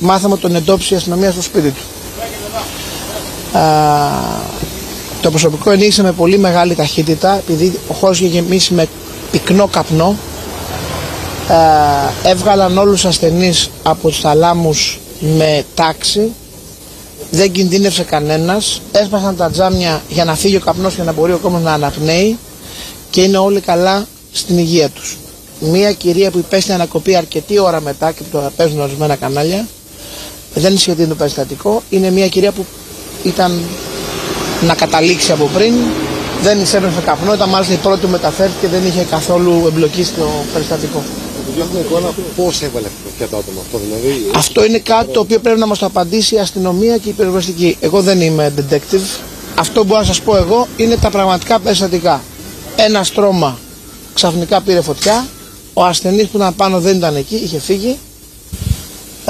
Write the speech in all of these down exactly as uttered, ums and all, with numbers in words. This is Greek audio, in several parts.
μάθαμε τον εντόπισε η αστυνομία στο σπίτι του. Α, το προσωπικό ενήγησε με πολύ μεγάλη ταχύτητα, επειδή ο χώρος είχε γεμίσει με πυκνό καπνό. Α, έβγαλαν όλους τους ασθενείς από τους θαλάμους με τάξη. Δεν κινδύνευσε κανένας. Έσπασαν τα τζάμια για να φύγει ο καπνός και να μπορεί ο κόσμος να αναπνέει, και είναι όλοι καλά στην υγεία τους. Μία κυρία που υπέστη ανακοπή αρκετή ώρα μετά και το παίζουν ορισμένα κανάλια, δεν σχετίζεται το περιστατικό. Είναι μια κυρία που ήταν να καταλήξει από πριν, δεν εισέπνευσε καπνό, ήταν μάλιστα η πρώτη που μεταφέρθηκε και δεν είχε καθόλου εμπλοκή στο περιστατικό. Έχουμε εικόνα πώς έβαλε πια το άτομο αυτό, δηλαδή. Αυτό είναι κάτι το οποίο πρέπει να μας το απαντήσει η αστυνομία και η πυροσβεστική. Εγώ δεν είμαι detective. Αυτό που μπορώ να σας πω εγώ είναι τα πραγματικά περιστατικά. Ένα στρώμα ξαφνικά πήρε φωτιά, ο ασθενής που ήταν πάνω δεν ήταν εκεί, είχε φύγει. Ε,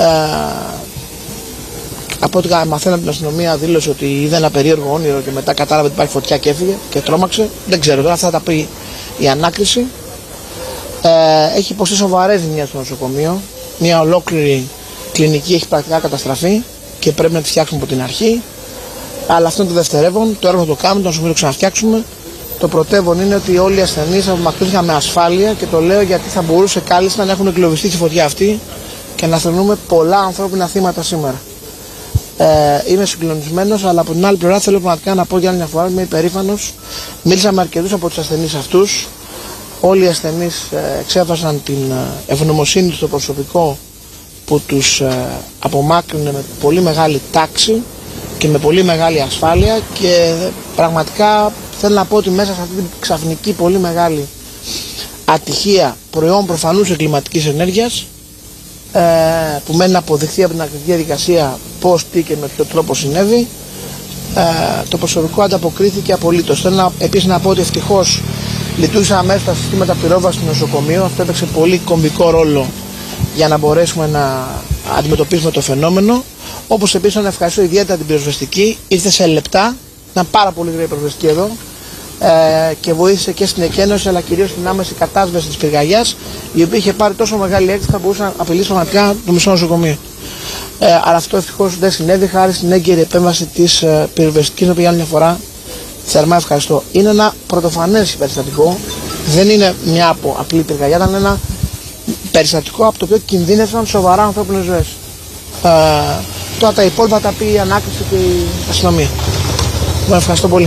από ό,τι μαθαίνω από την αστυνομία, δήλωσε ότι είδε ένα περίεργο όνειρο και μετά κατάλαβε ότι υπάρχει φωτιά και έφυγε και τρόμαξε. Δεν ξέρω, τώρα αυτά θα τα πει η ανάκριση. Ε, έχει υποστεί σοβαρές ζημιές στο νοσοκομείο. Μια ολόκληρη κλινική έχει πρακτικά καταστραφεί και πρέπει να τη φτιάξουμε από την αρχή. Αλλά αυτό είναι το δευτερεύον. Το έργο θα το κάνουμε, το νοσοκομείο το ξαναφτιάξουμε. Το πρωτεύον είναι ότι όλοι οι ασθενείς απομακρύνθηκαν με ασφάλεια, και το λέω γιατί θα μπορούσε κάλλιστα να έχουν εγκλωβιστεί στη φωτιά αυτή και να θρηνούμε πολλά ανθρώπινα θύματα σήμερα. Ε, είμαι συγκλονισμένος, αλλά από την άλλη πλευρά θέλω πραγματικά να πω για άλλη μια φορά, είμαι υπερήφανος. Μίλησα με αρκετούς από τους ασθενείς αυτούς. Όλοι οι ασθενείς ε, εξέφρασαν την ε, ευγνωμοσύνη του στο προσωπικό που τους ε, απομάκρυνε με πολύ μεγάλη τάξη και με πολύ μεγάλη ασφάλεια, και πραγματικά θέλω να πω ότι μέσα σε αυτή την ξαφνική πολύ μεγάλη ατυχία προϊόν προφανούς εγκληματικής ενέργειας, ε, που μένει να αποδειχθεί από την ακτιβική διαδικασία πώς, τι και με ποιο τρόπο συνέβη, ε, το προσωπικό ανταποκρίθηκε απολύτως. Θέλω να, επίσης να πω ότι ευτυχώς λειτουργήσαν αμέσως τα συστήματα πυρόβασης στο νοσοκομείο. Αυτό έπαιξε πολύ κομβικό ρόλο για να μπορέσουμε να αντιμετωπίσουμε το φαινόμενο. Όπως επίσης να ευχαριστώ ιδιαίτερα την πυροσβεστική, ήρθε σε λεπτά, ήταν πάρα πολύ γρήγορη η πυροσβεστική εδώ, ε, και βοήθησε και στην εκένωση αλλά κυρίως στην άμεση κατάσβεση της πυρκαγιάς, η οποία είχε πάρει τόσο μεγάλη έκθεση θα μπορούσε να απειλήσει πραγματικά το μισό νοσοκομείο. Ε, αλλά αυτό ευτυχώς δεν συνέβη χάρη στην έγκαιρη επέμβαση της ε, πυροσβεστικής, οποία άλλη μια φορά θερμά ευχαριστώ. Είναι ένα πρωτοφανές περιστατικό, δεν είναι μια από απλή πυρκαγιά, ήταν ένα περιστατικό από το οποίο κινδύνευσαν σοβαρά ανθρώπινες ζωές. Ε, τώρα τα υπόλοιπα τα πει η ανάκριση και η αστυνομία. Well, ευχαριστώ πολύ.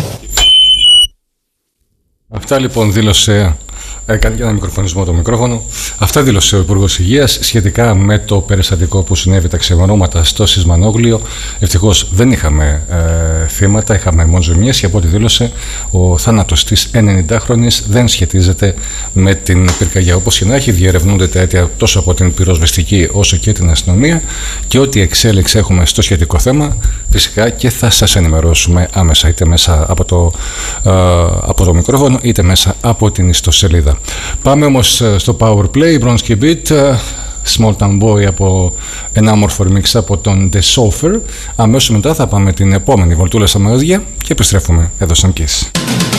Αυτά λοιπόν δήλωσε. Έκανε και ένα μικροφωνισμό το μικρόφωνο. Αυτά δήλωσε ο Υπουργός Υγείας σχετικά με το περιστατικό που συνέβη τα ξημερώματα στο Σισμανόγλιο. Ευτυχώς δεν είχαμε ε, θύματα, είχαμε μόνο ζημιές, και από ό,τι δήλωσε, ο θάνατος της ενενηντάχρονης δεν σχετίζεται με την πυρκαγιά. Όπως και να έχει, διερευνούνται τα αίτια τόσο από την πυροσβεστική όσο και την αστυνομία, και ό,τι εξέλιξη έχουμε στο σχετικό θέμα, φυσικά και θα σας ενημερώσουμε άμεσα, είτε μέσα από το, ε, από το μικρόφωνο, είτε μέσα από την ιστοσελίδα. Πάμε όμως στο Power Play, Bronski Beat, Small Town Boy από ένα όμορφο remix από τον The Sofer. Αμέσως μετά θα πάμε την επόμενη βολτούλα στα μαγαζιά και επιστρέφουμε εδώ σαν Kiss.